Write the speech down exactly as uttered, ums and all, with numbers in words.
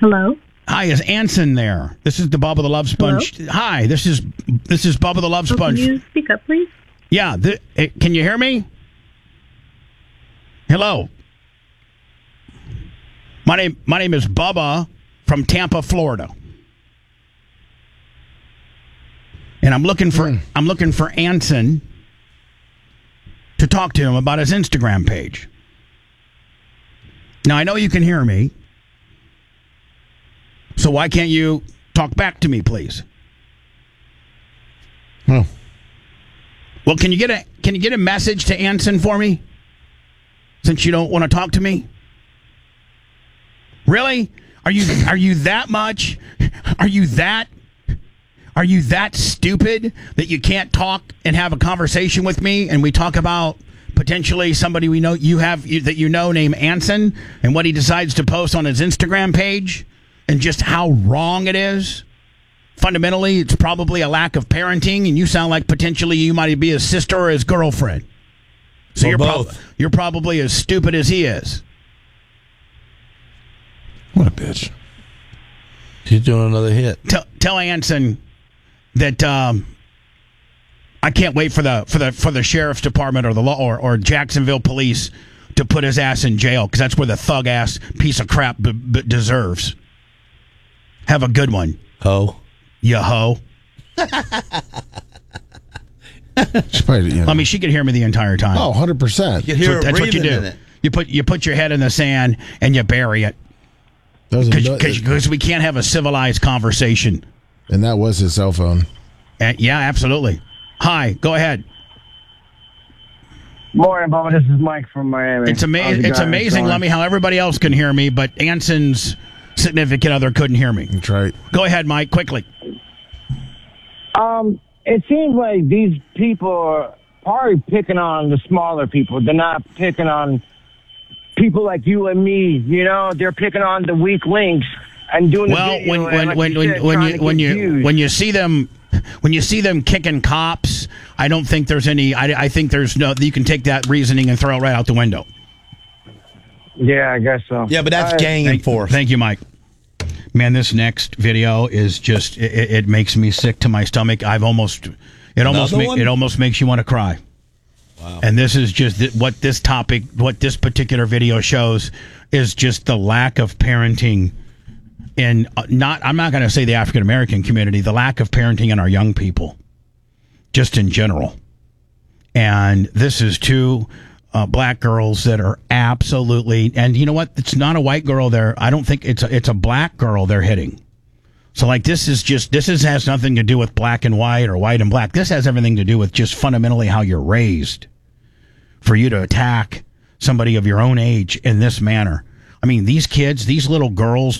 Hello? Hi, is Anson there? This is the Bubba the Love Sponge. Hello? Hi, this is this is Bubba the Love Oh, Sponge. can you speak up, please? Yeah, th- eh, can you hear me? Hello. My name my name is Bubba from Tampa, Florida. And I'm looking for Mm. I'm looking for Anson to talk to him about his Instagram page. Now I know you can hear me. So why can't you talk back to me, please? Oh. Well, can you get a can you get a message to Anson for me? Since you don't want to talk to me? Really? Are you are you that much? Are you that Are you that stupid that you can't talk and have a conversation with me and we talk about potentially somebody we know you have you, that you know named Anson and what he decides to post on his Instagram page and just how wrong it is? Fundamentally, it's probably a lack of parenting, and you sound like potentially you might be his sister or his girlfriend. So Or you're prob- both. you're probably as stupid as he is. What a bitch. She's doing another hit. Tell, tell Anson that um, I can't wait for the for the for the sheriff's department or the law or, or Jacksonville police to put his ass in jail because that's where the thug ass piece of crap b- b- deserves. Have a good one, Ho. you hoe. She probably, you know. I mean, she could hear me the entire time. Oh, one hundred percent. You hear her that's what you breathing do. in it. You put you put your head in the sand and you bury it That was a- because we can't have a civilized conversation. and that was his cell phone. Uh, yeah, absolutely. Hi, go ahead. Morning, Bubba. This is Mike from Miami. It's How's amazing. it It's going? amazing, Going? Lummy, how everybody else can hear me, but Anson's significant other couldn't hear me. That's right. Go ahead, Mike, quickly. Um, it seems like these people are probably picking on the smaller people. They're not picking on people like you and me. You know, they're picking on the weak links and doing Well, the video when and, when like when you when, said, when trying you to when get you views. when you see them when you see them kicking cops, I don't think there's any. I, I think there's no. You can take that reasoning and throw it right out the window. Yeah, I guess so. Yeah, but that's Uh, gang Thank, enforced. thank you, Mike. Man, this next video is just it, it it makes me sick to my stomach. I've almost it almost Another ma- one? it almost makes you want to cry. Wow. And this is just th- what this topic, what this particular video shows is just the lack of parenting in uh, not I'm not going to say the African American community, the lack of parenting in our young people, just in general. And this is two uh, black girls that are absolutely, and you know what? It's not a white girl there. I don't think it's a, it's a black girl they're hitting. So like this is just this is has nothing to do with black and white or white and black. This has everything to do with just fundamentally how you're raised. For you to attack somebody of your own age in this manner. I mean, these kids, these little girls,